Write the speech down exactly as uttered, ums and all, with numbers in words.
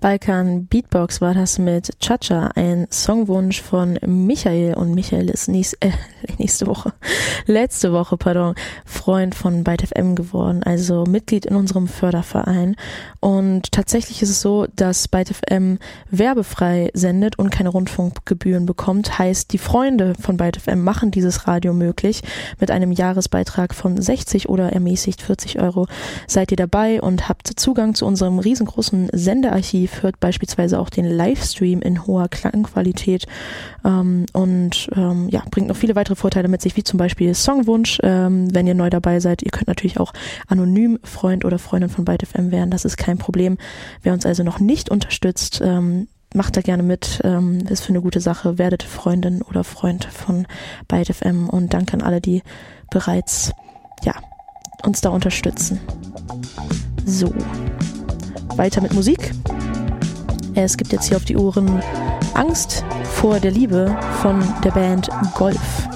Balkan Beatbox war das mit Cha-Cha, ein Songwunsch von Michael, und Michael ist nächst, äh, nächste Woche, letzte Woche, pardon, Freund von Byte F M geworden, also Mitglied in unserem Förderverein, und tatsächlich ist es so, dass Byte F M werbefrei sendet und keine Rundfunkgebühren bekommt, heißt, die Freunde von Byte F M machen dieses Radio möglich. Mit einem Jahresbeitrag von sechzig oder ermäßigt vierzig Euro seid ihr dabei und habt Zugang zu unserem riesengroßen Sendearchiv, hört beispielsweise auch den Livestream in hoher Klangqualität ähm, und ähm, ja, bringt noch viele weitere Vorteile mit sich, wie zum Beispiel Songwunsch, ähm, wenn ihr neu dabei seid. Ihr könnt natürlich auch anonym Freund oder Freundin von Byte F M werden, das ist kein Problem. Wer uns also noch nicht unterstützt, ähm, macht da gerne mit, ähm, ist für eine gute Sache, werdet Freundin oder Freund von Byte F M, und danke an alle, die bereits ja, uns da unterstützen. So, weiter mit Musik. Es gibt jetzt hier auf die Ohren Angst vor der Liebe von der Band Golf.